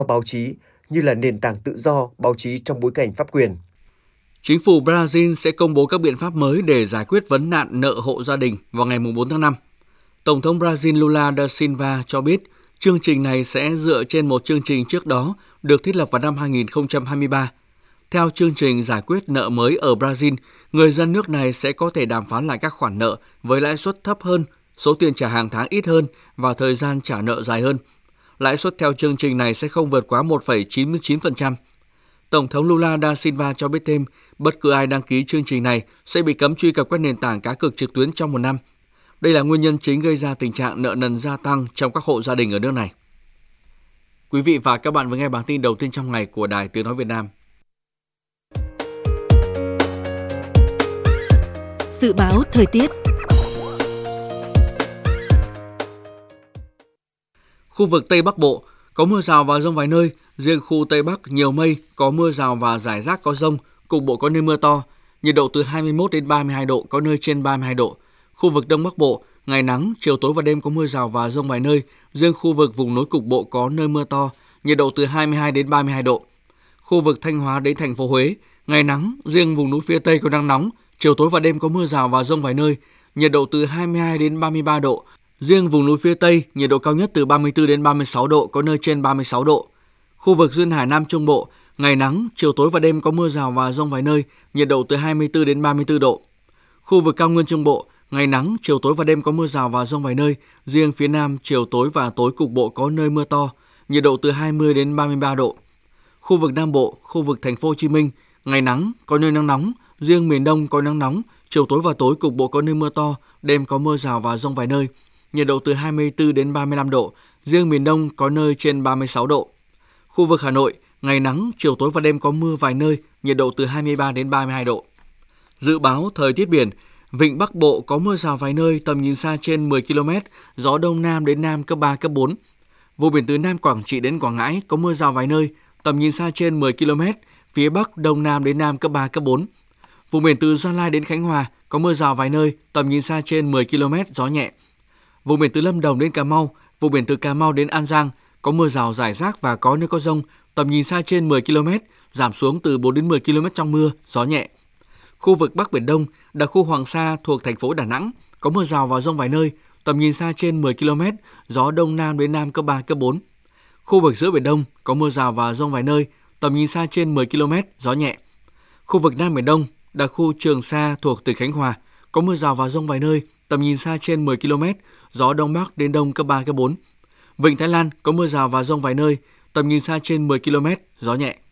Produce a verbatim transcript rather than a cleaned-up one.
báo chí như là nền tảng tự do báo chí trong bối cảnh pháp quyền. Chính phủ Brazil sẽ công bố các biện pháp mới để giải quyết vấn nạn nợ hộ gia đình vào ngày bốn tháng năm. Tổng thống Brazil Lula da Silva cho biết chương trình này sẽ dựa trên một chương trình trước đó được thiết lập vào năm hai nghìn không trăm hai mươi ba. Theo chương trình giải quyết nợ mới ở Brazil, người dân nước này sẽ có thể đàm phán lại các khoản nợ với lãi suất thấp hơn, số tiền trả hàng tháng ít hơn và thời gian trả nợ dài hơn. Lãi suất theo chương trình này sẽ không vượt quá một phẩy chín mươi chín phần trăm. Tổng thống Lula da Silva cho biết thêm, bất cứ ai đăng ký chương trình này sẽ bị cấm truy cập các nền tảng cá cược trực tuyến trong một năm. Đây là nguyên nhân chính gây ra tình trạng nợ nần gia tăng trong các hộ gia đình ở nước này. Quý vị và các bạn vừa nghe bản tin đầu tiên trong ngày của Đài Tiếng nói Việt Nam. Dự báo thời tiết. Khu vực Tây Bắc Bộ có mưa rào và dông vài nơi, riêng khu Tây Bắc nhiều mây, có mưa rào và rải rác có dông, cục bộ có nơi mưa to, nhiệt độ từ hai mươi mốt đến ba mươi hai độ, có nơi trên ba mươi hai độ. Khu vực Đông Bắc Bộ, ngày nắng, chiều tối và đêm có mưa rào và dông vài nơi, riêng khu vực vùng núi cục bộ có nơi mưa to, nhiệt độ từ hai mươi hai đến ba mươi hai độ. Khu vực Thanh Hóa đến thành phố Huế, ngày nắng, riêng vùng núi phía Tây có nắng nóng, chiều tối và đêm có mưa rào và dông vài nơi, nhiệt độ từ hai mươi hai đến ba mươi ba độ. Riêng vùng núi phía Tây, nhiệt độ cao nhất từ ba mươi tư đến ba mươi sáu độ, có nơi trên ba mươi sáu độ. Khu vực duyên hải Nam Trung Bộ, ngày nắng, chiều tối và đêm có mưa rào và dông vài nơi, nhiệt độ từ hai mươi tư đến ba mươi tư độ. Khu vực cao nguyên Trung Bộ, ngày nắng, chiều tối và đêm có mưa rào và dông vài nơi, riêng phía Nam, chiều tối và tối cục bộ có nơi mưa to, nhiệt độ từ hai mươi đến ba mươi ba độ. Khu vực Nam Bộ, khu vực thành phố Hồ Chí Minh, ngày nắng, có nơi nắng nóng, riêng miền Đông có nắng nóng, chiều tối và tối cục bộ có nơi mưa to, đêm có mưa rào và dông vài nơi, nhiệt độ từ hai mươi tư đến ba mươi lăm độ, riêng miền Đông có nơi trên ba mươi sáu độ. Khu vực Hà Nội, ngày nắng, chiều tối và đêm có mưa vài nơi, nhiệt độ từ hai mươi ba đến ba mươi hai độ. Dự báo thời tiết biển, vịnh Bắc Bộ có mưa rào vài nơi, tầm nhìn xa trên mười ki lô mét, gió Đông Nam đến Nam cấp ba, cấp bốn. Vùng biển từ Nam Quảng Trị đến Quảng Ngãi có mưa rào vài nơi, tầm nhìn xa trên mười ki lô mét, phía Bắc Đông Nam đến Nam cấp ba, cấp bốn. Vùng biển từ Gia Lai đến Khánh Hòa có mưa rào vài nơi, tầm nhìn xa trên mười ki lô mét, gió nhẹ. Vùng biển từ Lâm Đồng đến Cà Mau, vùng biển từ Cà Mau đến An Giang có mưa rào rải rác và có nơi có dông, tầm nhìn xa trên mười ki lô mét, giảm xuống từ bốn đến mười ki lô mét trong mưa, gió nhẹ. Khu vực Bắc Biển Đông, đặc khu Hoàng Sa thuộc thành phố Đà Nẵng có mưa rào và dông vài nơi, tầm nhìn xa trên mười ki lô mét, gió Đông Nam đến Nam cấp ba, cấp bốn. Khu vực giữa Biển Đông có mưa rào và dông vài nơi, tầm nhìn xa trên mười ki lô mét, gió nhẹ. Khu vực Nam Biển Đông, đặc khu Trường Sa thuộc tỉnh Khánh Hòa có mưa rào và dông vài nơi, tầm nhìn xa trên mười ki lô mét, gió Đông Bắc đến Đông cấp ba, cấp bốn. Vịnh Thái Lan có mưa rào và dông vài nơi, tầm nhìn xa trên mười ki lô mét, gió nhẹ.